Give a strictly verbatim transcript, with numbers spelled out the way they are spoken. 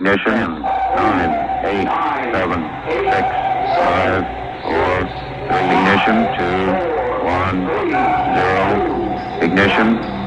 Ignition. Nine, eight, seven, six, five, four, three. Ignition. Two, one, zero. Ignition.